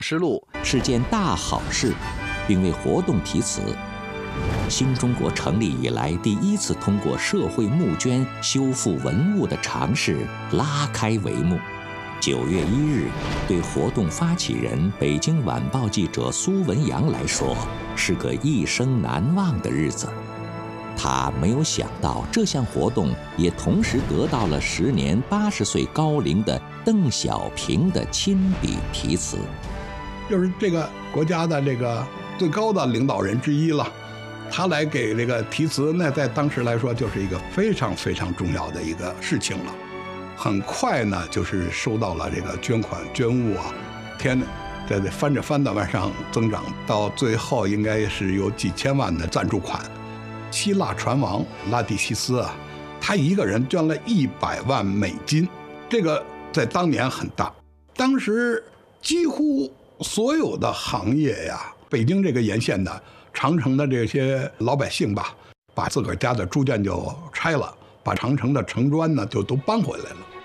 实录是件大好事，并为活动题词。新中国成立以来第一次通过社会募捐修复文物的尝试拉开帷幕。9月1日，对活动发起人北京晚报记者苏文阳来说，是个一生难忘的日子。他没有想到，这项活动也同时得到了时年80岁高龄的邓小平的亲笔题词。 就是这个国家的这个最高的领导人之一了，他来给这个题词，那在当时来说就是一个非常非常重要的一个事情了。很快呢，就是收到了这个捐款捐物啊，天在翻着翻的往上增长，到最后应该是有几千万的赞助款。希腊船王拉蒂西斯啊，他一个人捐了100万美金，这个在当年很大。当时几乎所有的行业呀，北京这个沿线的长城的这些老百姓吧，把自个儿家的猪圈就拆了，把长城的城砖呢就都搬回来了。